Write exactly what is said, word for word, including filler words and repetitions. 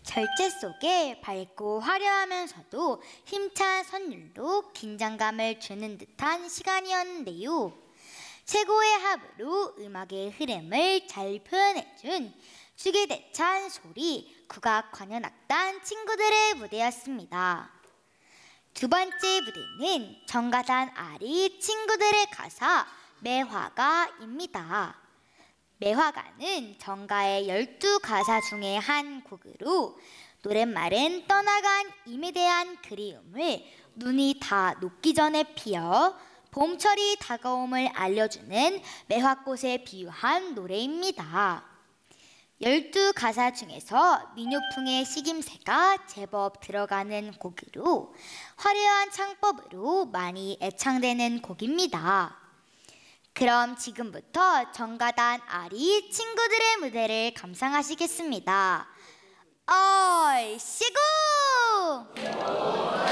절제 속에 밝고 화려하면서도 힘찬 선율로 긴장감을 주는 듯한 시간이었는데요. 최고의 합으로 음악의 흐름을 잘 표현해준 주기대찬 소리 국악관현악단 친구들의 무대였습니다. 두 번째 무대는 정가단 아리 친구들의 가사 매화가입니다. 매화가는 정가의 열두 가사 중에 한 곡으로 노랫말은 떠나간 임에 대한 그리움을 눈이 다 녹기 전에 피어 봄철이 다가옴을 알려주는 매화꽃에 비유한 노래입니다. 열두 가사 중에서 민요풍의 식임새가 제법 들어가는 곡으로 화려한 창법으로 많이 애창되는 곡입니다. 그럼 지금부터 정가단 아리 친구들의 무대를 감상하시겠습니다. 얼씨!